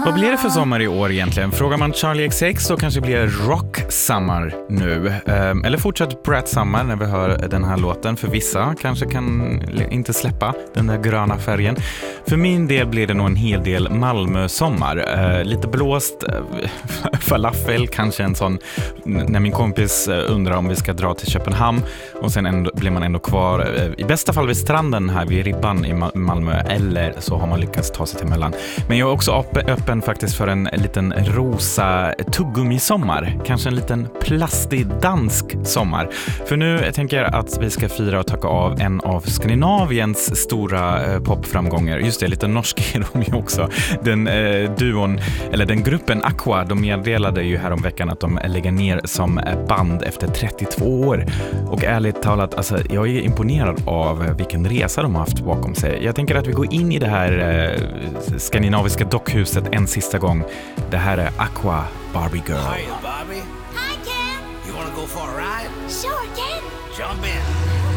Vad blir det för sommar i år egentligen? Frågar man Charlie XX så kanske blir det Rock Summer nu. Eller fortsatt Brat Summer när vi hör den här låten. För vissa kanske kan inte släppa den där gröna färgen. För min del blir det nog en hel del Malmö-sommar. Lite blåst, falafel, kanske en sån när min kompis undrar om vi ska dra till Köpenhamn. Och sen blir man ändå kvar i bästa fall vid stranden här vid Ribban i Malmö. Eller så har man lyckats ta sig till mellan. Men jag är också öppen faktiskt för en liten rosa tuggummi-sommar. Kanske en liten plastig dansk sommar. För nu tänker jag att vi ska fira och tacka av en av Skandinaviens stora popframgångar. Just det, lite norsk är de ju också. Den duon, eller den gruppen Aqua, de meddelade ju här om veckan att de lägger ner som band efter 32 år. Och ärligt talat, alltså, jag är imponerad av vilken resa de har haft bakom sig. Jag tänker att vi går in i det här skandinaviska dockhuset en sista gång. Det här är Aqua, Barbie Girl. Hi, Barbie. Hi, Ken. You wanna go for a ride? Sure, Ken. Jump in.